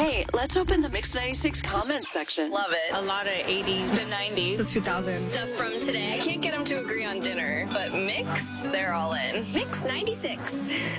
Hey, let's open the Mix 96 comments section. Love it. A lot of 80s, The 90s. the 2000s. Stuff from today. I can't get them to agree on dinner, but Mix, they're all in. Mix 96.